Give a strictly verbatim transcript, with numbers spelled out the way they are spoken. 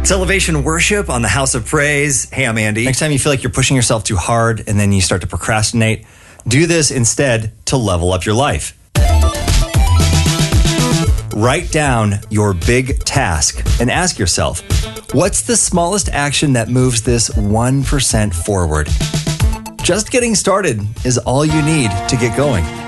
It's Elevation Worship on the House of Praise. Hey, I'm Andy. Next time you feel like you're pushing yourself too hard and then you start to procrastinate, do this instead to level up your life. Write down your big task and ask yourself, what's the smallest action that moves this one percent forward? Just getting started is all you need to get going.